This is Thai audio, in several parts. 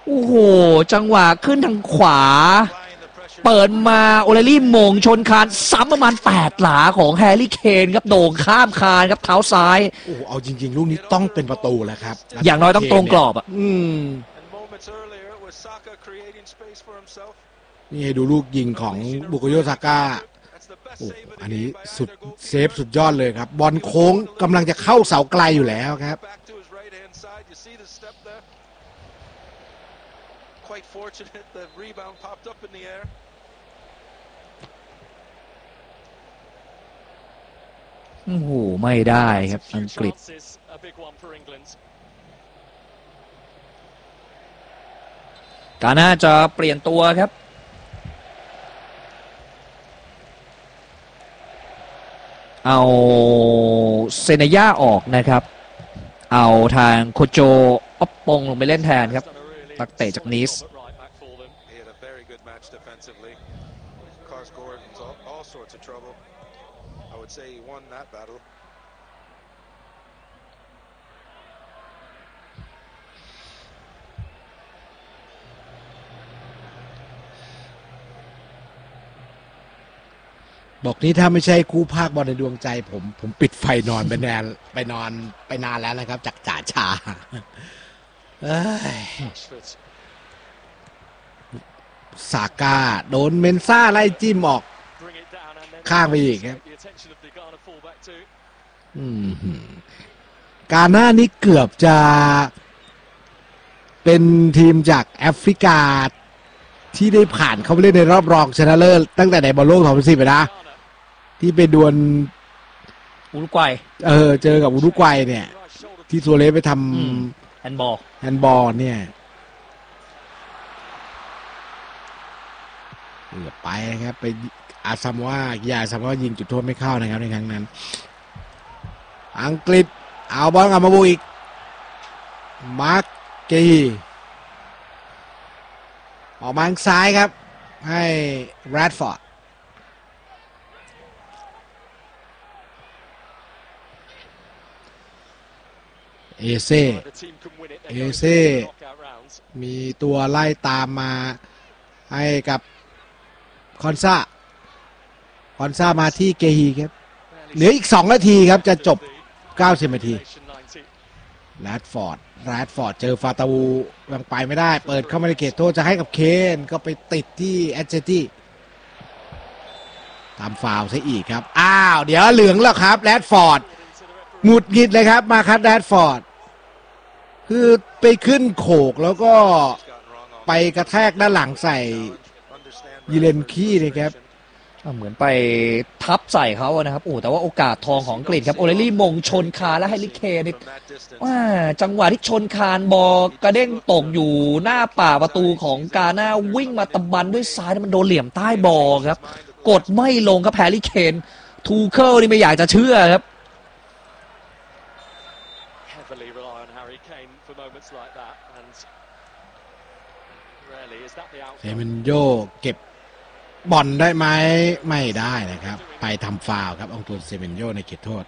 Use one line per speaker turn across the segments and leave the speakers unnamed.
โอ้โหจังหวะขึ้นทางขวาเปิดมาโอเลลี่มงชนคานซ้ำประมาณ8หลาของแฮร์รี่เคนครับโด่งข้ามคานครับเท้าซ้าย
โอ้เอาจริงๆลูกนี้ต้องเป็นประตูแล้วครับ
อย่างน้อยต้องตรงกรอบอ่ะ
นี่ให้ดูลูกยิงของบุโกโยซาก้าโอ้อันนี้สุดเซฟสุดยอดเลยครับบอลโค้งกำลังจะเข้าเสาไกลอยู่แล้วครับ
โอ้โหไม่ได้ครับอังกฤษกาน่าจะเปลี่ยนตัวครับเอาเซเนย่าออกนะครับเอาทางโคโจอ๊อปปงลงไปเล่นแทนครับนักเตะจากนีส
บอกนี้ถ้าไม่ใช่คู่ภาคบอลในดวงใจผมปิดไฟนอนไปนานแล้วนะครับจากจ่าชาซาก้าโดนเมนซ่าไล่จิ้มออกข้างไปอีกครับกาน่านี่เกือบจะเป็นทีมจากแอฟริกาที่ได้ผ่านเข้าไปเล่นในรอบรองชนะเลิศตั้งแต่ในบอลโลก2010ไปนะที่ไปดวล
อุรุกวัย
เจอกับอุรุกวัยเนี่ยที่ซัวเรสไปท
ำแฮนด์บอล
เนี่ยเกือบไปครับไปอาซัมว่ายิงจุดโทษไม่เข้านะครับในครั้งนั้นอังกฤษเอาบอลกลับมาบุกอีกมาร์กเกฮีออกมาทางซ้ายครับให้แรดฟอร์ดเอเซ่มีตัวไล่ตามมาให้กับคอนซ่ามาที่เกฮีครับเหลืออีก2นาทีครับจะจบ90นาทีแรดฟอร์ดเจอฟาตาวูยังไปไม่ได้เปิดเข้ามาในเขตโทษจะให้กับเคนก็ไปติดที่แอตเจตี้ทำฟาวล์ซะอีกครับเดี๋ยวเหลืองแล้วครับแรดฟอร์ดหงุดหงิดเลยครับมาคัดแรดฟอร์ดคือไปขึ้นโขกแล้วก็ไปกระแทกด้านหลังใส่ยีเลนคี้นะครับ
เหมือนไปทับใส่เขานะครับแต่ว่าโอกาสทองของอังกฤษครับโอเลลี่มงชนคานและแฮร์รี่เคนนี่จังหวะที่ชนคานบอลกระเด้งตกอยู่หน้าป่าประตูของกาน่าวิ่งมาตะบันด้วยซ้ายมันโดนเหลี่ยมใต้บอลครับกดไม่ลงครับแฮร์รี่เคนทูเคิลนี่ไม่อยากจะเชื่อครับ
เซเมนโยเก็บบอลได้ไหมไม่ได้นะครับไปทำฟาวล์ครับองตูนเซเมนโยในเขตโทษ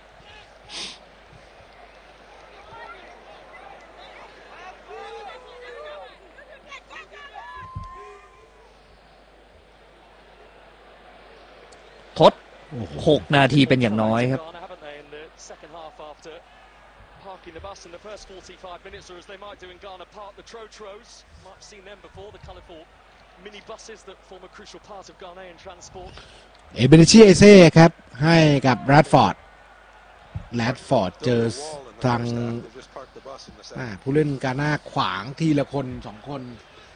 ทด6นาทีเป็นอย่างน้อยครับparking the bus in the first 45 minutes or as they might do in Ghana park the Trotros might have seen them before the colourful mini buses that form a crucial part of Ghanaian transport
เอเบนิชีเอเซ่ครับให้กับแรดฟอร์ดเจอทางผู้เล่นกาน่าขวางทีละคน2คน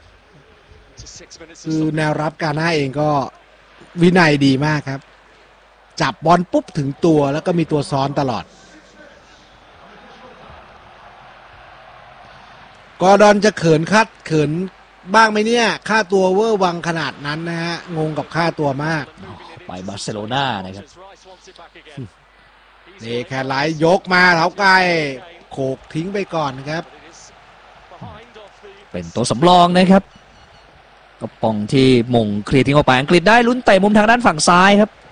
คือแนวรับกาน่าเองก็วินัยดีมากครับจับบอลปุ๊บถึงตัวแล้วก็มีตัวซ้อนตลอดกอร์ดอนจะเขินบ้างไหมเนี่ยค่าตัวเวอร์วังขนาดนั้นนะฮะงงกับค่าตัวมาก
ไปบาร์เซโลนานะครับ
นี่แค่ไล่ยกมาเท้าไกลโขกทิ้งไปก่อนนะครับ
เป็นตัวสำรองนะครับกระป๋องที่มงเคลียร์ทิ้งออกไปอังกฤษได้ลุ้นเตะมุมทางด้านฝั่งซ้ายครับ